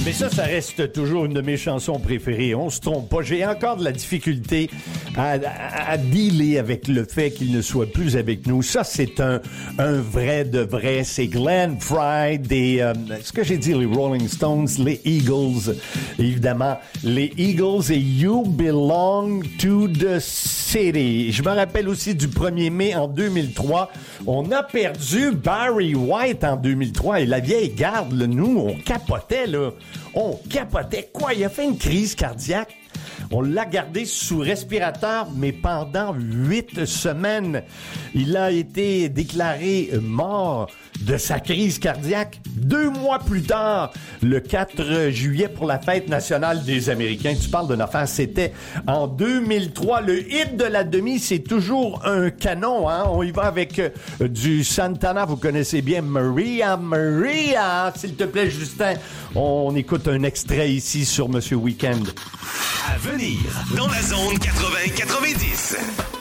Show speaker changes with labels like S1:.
S1: Mais ça reste toujours une de mes chansons préférées. On se trompe pas. J'ai encore de la difficulté à dealer avec le fait qu'il ne soit plus avec nous. Ça, c'est un vrai de vrai. C'est Glenn Frey des... ce que j'ai dit, les Rolling Stones, les Eagles, évidemment. Les Eagles et You Belong to the City. Je me rappelle aussi du 1er mai en 2003. On a perdu Barry White en 2003 et la vieille garde, là, nous, on capotait, là. On capotait. Quoi? Il a fait une crise cardiaque. On l'a gardé sous respirateur, mais pendant 8 semaines. Il a été déclaré mort de sa crise cardiaque 2 mois plus tard, le 4 juillet pour la fête nationale des Américains. Tu parles d'une affaire, c'était en 2003. Le hit de la demi, c'est toujours un canon, hein? On y va avec du Santana, vous connaissez bien Maria, Maria. S'il te plaît, Justin, on écoute un extrait ici sur Monsieur Weekend.
S2: À venir, dans la zone 80-90.